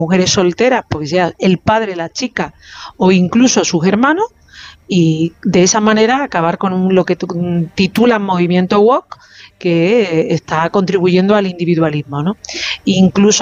mujeres solteras, porque sea el padre, la chica o incluso sus hermanos, y de esa manera acabar con lo que titulan movimiento woke, que está contribuyendo al individualismo, ¿no? Incluso